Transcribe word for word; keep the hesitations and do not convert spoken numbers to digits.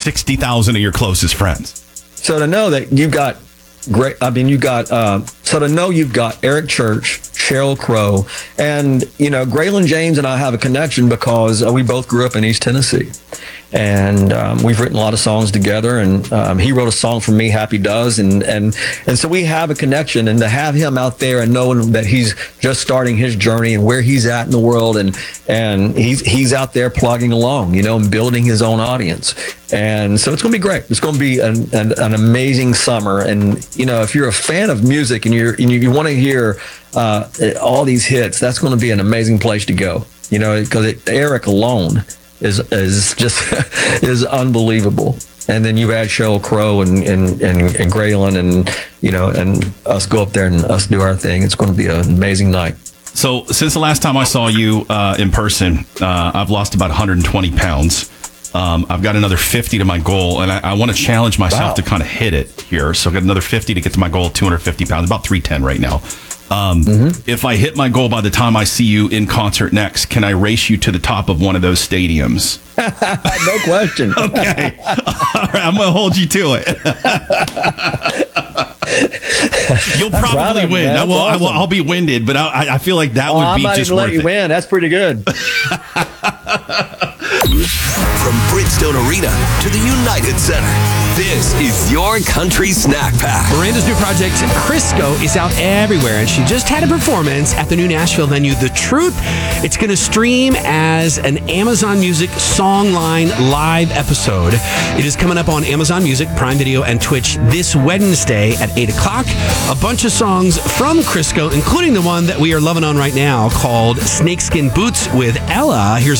sixty thousand of your closest friends. So to know that you've got great, I mean, you got, uh, so to know you've got Eric Church, Sheryl Crow, and, you know, Graylin James and I have a connection because uh, we both grew up in East Tennessee. And um, we've written a lot of songs together, and um, he wrote a song for me, Happy Does, and and and so we have a connection. And to have him out there and knowing that he's just starting his journey and where he's at in the world, and and he's he's out there plugging along, you know, and building his own audience. And so it's going to be great. It's going to be an, an, an amazing summer. And you know, if you're a fan of music and you're and you, you want to hear uh, all these hits, that's going to be an amazing place to go. You know, because Eric alone is is just is unbelievable. And then you add Sheryl Crow and and and, and Graylin, and you know, and us go up there and us do our thing. It's going to be an amazing night. So since the last time I saw you uh, in person, uh, I've lost about one hundred twenty pounds. Um, I've got another fifty to my goal, and I, I want to challenge myself Wow. to kind of hit it here. So I've got another fifty to get to my goal, two hundred fifty pounds, about three ten right now. Um, mm-hmm. If I hit my goal by the time I see you in concert next, can I race you to the top of one of those stadiums? No question. Okay. All right, I'm going to hold you to it. You'll probably win. Man, I will, awesome. I will, I'll be winded, but I, I feel like that Oh, would I be might just even worth let you it. win. That's pretty good. From Bridgestone Arena to the United Center, this is your Country Snack Pack. Miranda's new project, Crisco, is out everywhere, and she just had a performance at the new Nashville venue, The Truth. It's going to stream as an Amazon Music Songline live episode. It is coming up on Amazon Music, Prime Video, and Twitch this Wednesday at eight o'clock. A bunch of songs from Crisco, including the one that we are loving on right now called Snakeskin Boots with Ella. Here's